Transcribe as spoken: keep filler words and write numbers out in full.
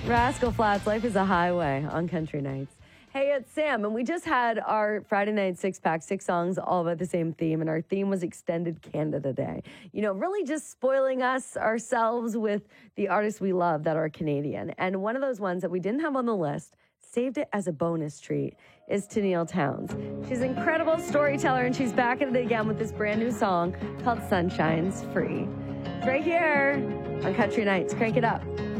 Rascal Flatts, Life is a Highway on Country Nights. Hey, it's Sam, and we just had our Friday night six-pack, six songs, all about the same theme, and our theme was Extended Canada Day. You know, really just spoiling us, ourselves, with the artists we love that are Canadian. And one of those ones that we didn't have on the list, saved it as a bonus treat, is Tenille Townes. She's an incredible storyteller, and she's back at it again with this brand new song called Sunshine's Free. It's right here on Country Nights. Crank it up.